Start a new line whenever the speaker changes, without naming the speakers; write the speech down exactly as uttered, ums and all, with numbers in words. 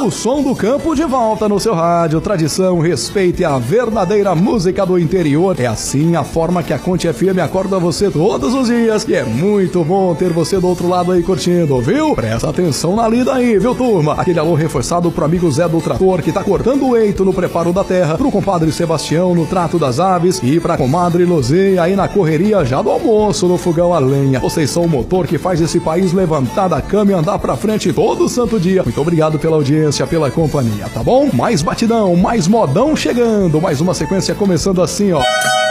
O som do campo de volta no seu rádio. Tradição, respeito e a verdadeira música do interior. É assim a forma que a Conte F M acorda você todos os dias. E é muito bom ter você do outro lado aí curtindo, viu? Presta atenção na lida aí, viu, turma? Aquele alô reforçado pro amigo Zé do Trator, que tá cortando o eito no preparo da terra, pro compadre Sebastião no trato das aves e pra comadre Luzia aí na correria já do almoço no fogão a lenha. Vocês são o motor que faz esse país levantar da cama e andar pra frente todo santo dia. Muito obrigado pela audiência, pela companhia, tá bom? Mais batidão, mais modão chegando, mais uma sequência começando assim, ó.